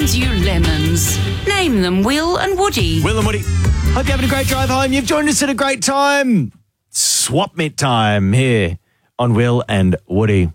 brings you lemons. Name them Will and Woody. Will and Woody. Hope you're having a great drive home. You've joined us at a great time. Swap meet time here on Will and Woody.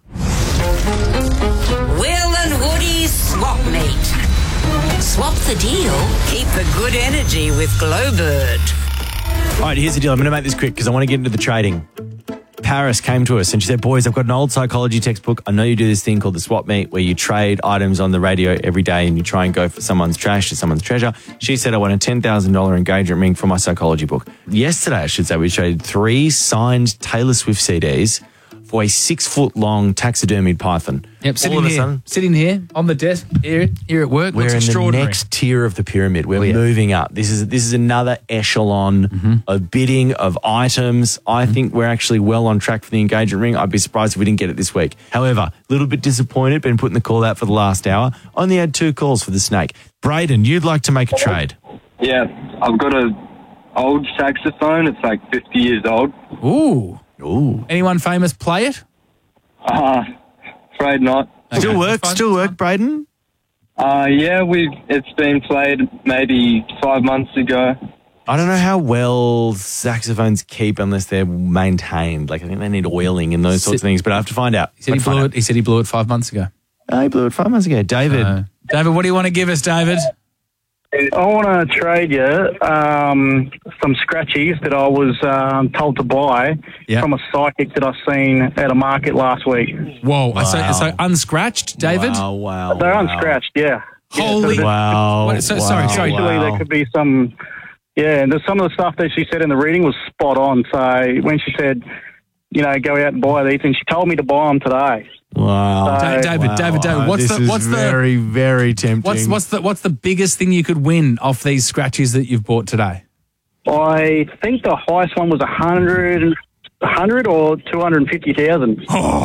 Will and Woody's Swap Meet. Swap the deal. Keep the good energy with Glowbird. All right, here's the deal. I'm going to make this quick because I want to get into the trading. Paris came to us and she said, boys, I've got an old psychology textbook. I know you do this thing called the swap meet where you trade items on the radio every day and you try and go for someone's trash to someone's treasure. She said, I want a $10,000 engagement ring for my psychology book. Yesterday, I should say, we traded 3 signed Taylor Swift CDs for a 6-foot-long taxidermied python. Yep, sitting here on the desk here at work. We're Looks in extraordinary. the next tier of the pyramid. We're moving up. This is another echelon of bidding, of items. I think we're actually well on track for the engagement ring. I'd be surprised if we didn't get it this week. However, a little bit disappointed, been putting the call out for the last hour. Only had 2 calls for the snake. Braden, you'd like to make a trade. Yeah, I've got an old saxophone. It's like 50 years old. Ooh. Anyone famous play it? Afraid not. Still work, Braden? Yeah, it's been played maybe 5 months ago. I don't know how well saxophones keep unless they're maintained. Like, I think they need oiling and those sorts of things, but I have to find out. He said he blew it 5 months ago. He blew it 5 months ago. David. David, what do you want to give us, David? I want to trade you some scratchies that I was told to buy from a psychic that I seen at a market last week. Whoa. So unscratched, David? Wow. They're unscratched, yeah. Holy. Wow. Sorry. Actually, there could be some... Yeah, and some of the stuff that she said in the reading was spot on. So when she said, go out and buy these, and she told me to buy them today. Wow. David, what's the very, very tempting. what's the biggest thing you could win off these scratches that you've bought today? I think the highest one was 100 or 250,000.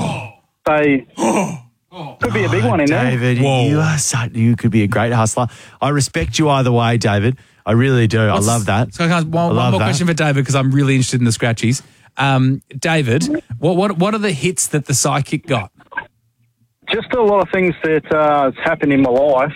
So could be a big one in there. David, you could be a great hustler. I respect you either way, David. I really do. I love that. So one more question for David because I'm really interested in the scratchies. David, what are the hits that the psychic got? Just a lot of things that has happened in my life.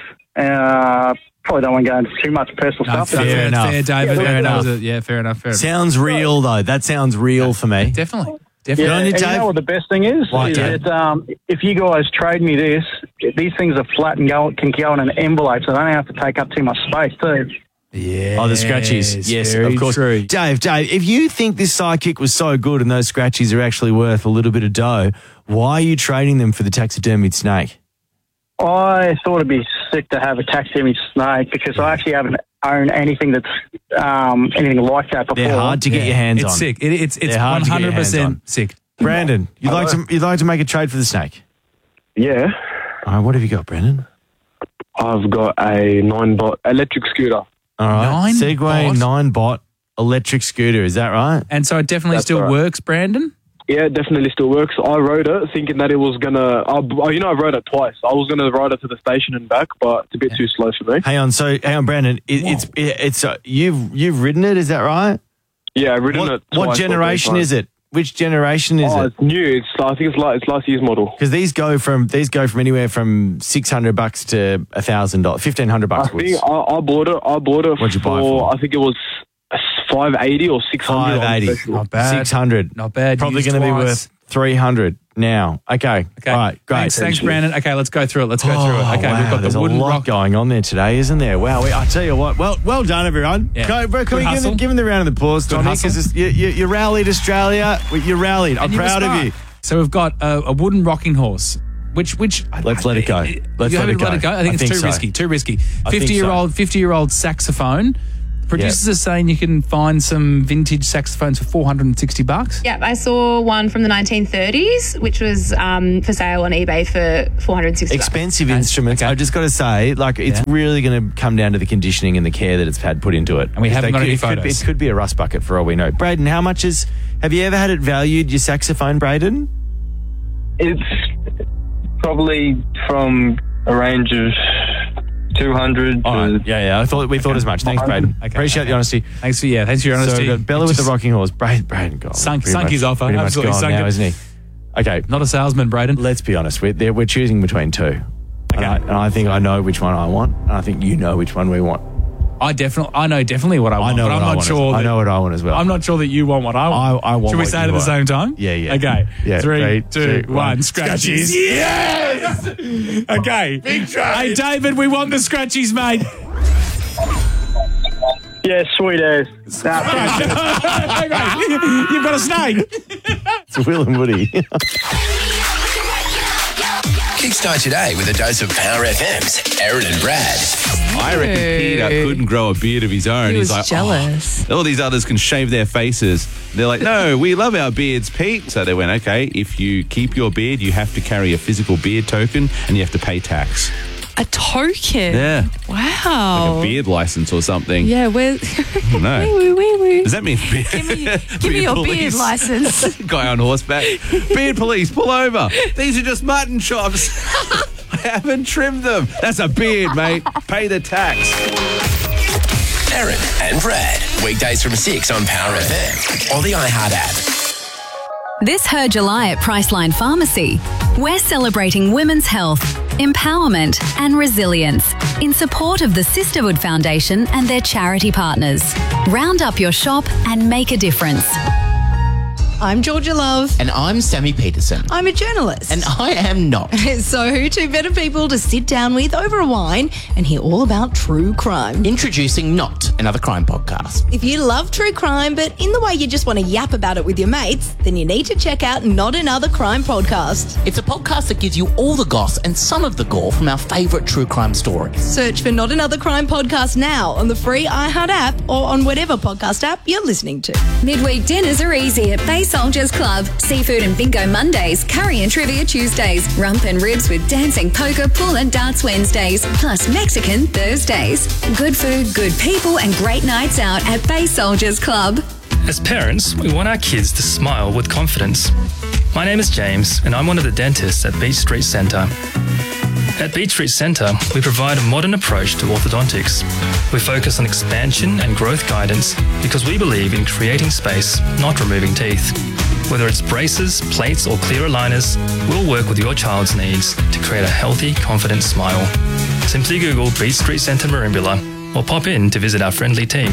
Probably don't want to go into too much personal stuff. Fair enough. Fair, David. Fair enough. Yeah, fair enough. Sounds real, though. That sounds real for me. Definitely. Yeah, and you know what the best thing is? What, is Dave? that if you guys trade me this, these things are flat and can go in an envelope, so they don't have to take up too much space too. Yeah. Oh, the scratchies. Yes, of course. True. Dave, if you think this sidekick was so good and those scratchies are actually worth a little bit of dough, why are you trading them for the taxidermied snake? I thought it'd be sick to have a taxidermy snake because I actually haven't owned anything that's anything like that before. They're hard to get your hands on. It's sick. It's hard to get your hands on. 100% sick. Brandon, you'd like to make a trade for the snake? Yeah. All right, what have you got, Brandon? I've got a 9-bot electric scooter. All right, 9 Segway 9-bot electric scooter. Is that right? And so it definitely That's still right. works, Brandon? Yeah, it definitely still works. I rode it thinking that it was going to... I rode it twice. I was going to ride it to the station and back, but it's a bit too slow for me. Hang on, Brandon. It's you've ridden it, is that right? Yeah, I've ridden it twice. What generation is it? Which generation is it? It's new. I think it's last year's model. Because these go from anywhere from $600 to $1,000, $1,500. I think I bought it. What'd you buy it for? I think it was $580 or $600. $580. Not bad. $600. Not bad. Probably Used going to be twice. worth $300 now. Okay. All right. Great. Thanks, Brandon. Okay, let's go through it. Okay, Wow, we've got there's the wooden a lot rock. going on there today, isn't there? Wow. I tell you what. Well done, everyone. Yeah. Can Good we hustle. give him the round of applause, Good Tommy? hustle. Because you rallied Australia. You rallied. I'm And you were proud of smart. you. So we've got a wooden rocking horse. Which Let's let it go. Let's you let it haven't let it go. I think it's too so. risky. Too risky. I think so. 50-year-old saxophone. Producers are saying you can find some vintage saxophones for $460. Yep, I saw one from the 1930s, which was for sale on eBay for $460. Expensive instruments. I've just got to say, it's really going to come down to the conditioning and the care that it's had put into it. And we haven't got any photos. It could be a rust bucket for all we know. Braden, how much have you ever had it valued, your saxophone, Braden? It's probably from a range of 200 All right. Yeah. We thought as much. Thanks, Braden. Appreciate the honesty. Thanks for your honesty. So we've got Bella with the rocking horse. Braden gone. Sunk Pretty his offer. Pretty much Absolutely gone sunk now, it. isn't he? Okay. Not a salesman, Braden. Let's be honest. We're choosing between two. Okay. And I think I know which one I want, and I think you know which one we want. I know definitely what I want, but I'm not sure. I know what I want as well. I'm not sure that you want what I want. I want. Should we what say it you at the same want. time? Yeah. Okay. Yeah. 3, 2, 1. Scratchies. Yes. Okay. Big trade. Hey, David, we want the scratchies, mate. Yeah, sweet as. Okay. You've got a snake. It's Will and Woody. Kickstart today with a dose of Power FM's Aaron and Brad. I reckon Peter couldn't grow a beard of his own. He was He's like, jealous. all these others can shave their faces. They're like, no, we love our beards, Pete. So they went, okay, if you keep your beard, you have to carry a physical beard token and you have to pay tax. A token? Yeah. Wow. Like a beard license or something. Yeah, where? No. Wee. Does that mean beard? Give me your beard license. Guy on horseback. Beard police, pull over. These are just mutton chops. I haven't trimmed them. That's a beard, mate. Pay the tax. Aaron and Brad. Weekdays from 6 on Power FM or the iHeart app. This Her July at Priceline Pharmacy. We're celebrating women's health, empowerment and resilience in support of the Sisterhood Foundation and their charity partners. Round up your shop and make a difference. I'm Georgia Love. And I'm Sammy Peterson. I'm a journalist. And I am not. So who two better people to sit down with over a wine and hear all about true crime? Introducing Not, another crime podcast. If you love true crime, but in the way you just want to yap about it with your mates, then you need to check out Not Another Crime Podcast. It's a podcast that gives you all the goss and some of the gore from our favourite true crime stories. Search for Not Another Crime Podcast now on the free iHeart app or on whatever podcast app you're listening to. Midweek dinners are easy at Bay Soldiers Club. Seafood and bingo Mondays, curry and trivia Tuesdays, rump and ribs with dancing, poker, pool and darts Wednesdays, plus Mexican Thursdays. Good food, good people and great nights out at Bay Soldiers Club. As parents, we want our kids to smile with confidence. My name is James and I'm one of the dentists at Beach Street Centre. At Beach Street Centre, we provide a modern approach to orthodontics. We focus on expansion and growth guidance because we believe in creating space, not removing teeth. Whether it's braces, plates or clear aligners, we'll work with your child's needs to create a healthy, confident smile. Simply Google Beach Street Centre Merimbula or pop in to visit our friendly team.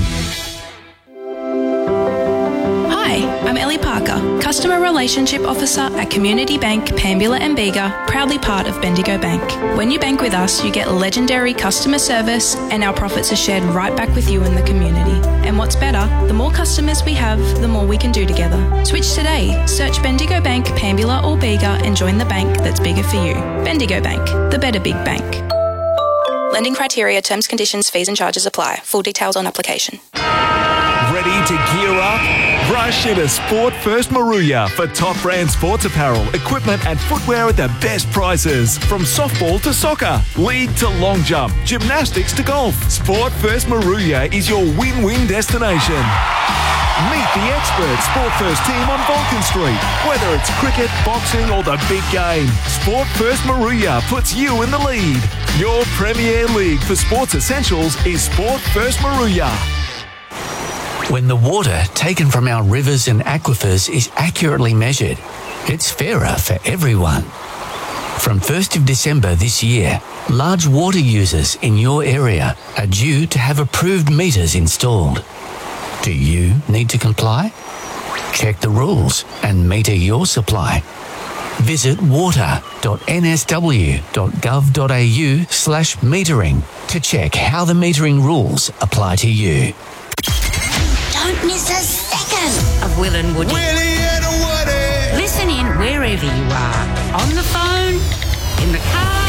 Hi, I'm Ellie Parker, Customer Relationship Officer at Community Bank, Pambula and Bega, proudly part of Bendigo Bank. When you bank with us, you get legendary customer service and our profits are shared right back with you in the community. And what's better, the more customers we have, the more we can do together. Switch today. Search Bendigo Bank, Pambula or Bega and join the bank that's bigger for you. Bendigo Bank, the better big bank. Lending criteria, terms, conditions, fees and charges apply. Full details on application. Ready to gear up? Rush into Sport First Maruya for top brand sports apparel, equipment and footwear at the best prices. From softball to soccer, league to long jump, gymnastics to golf. Sport First Maruya is your win-win destination. Meet the expert Sport First team on Vulcan Street. Whether it's cricket, boxing or the big game, Sport First Maruya puts you in the lead. Your premier league for sports essentials is Sport First Maruya. When the water taken from our rivers and aquifers is accurately measured, it's fairer for everyone. From 1st of December this year, large water users in your area are due to have approved meters installed. Do you need to comply? Check the rules and meter your supply. Visit water.nsw.gov.au/metering to check how the metering rules apply to you. Don't miss a second of Will and Woody. Willie and Woody. Listen in wherever you are. On the phone, in the car,